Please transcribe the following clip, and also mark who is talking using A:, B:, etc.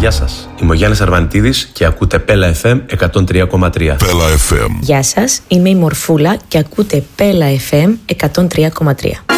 A: Γεια σας, είμαι ο Γιάννης Αρβανιτίδης και ακούτε Πέλα FM 103,3.
B: Πέλα FM.
C: Γεια σας, είμαι η Μορφούλα και ακούτε Πέλα FM 103,3.